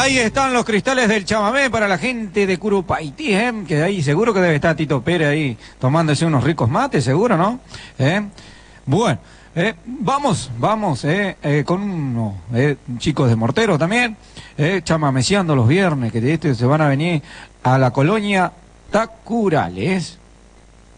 Ahí están los cristales del chamamé para la gente de Curupaití, que ahí seguro que debe estar Tito Pérez ahí tomándose unos ricos mates, seguro, ¿no? Bueno, vamos con unos chicos de Mortero también, chamameceando los viernes, que de este se van a venir a la colonia Tacurales.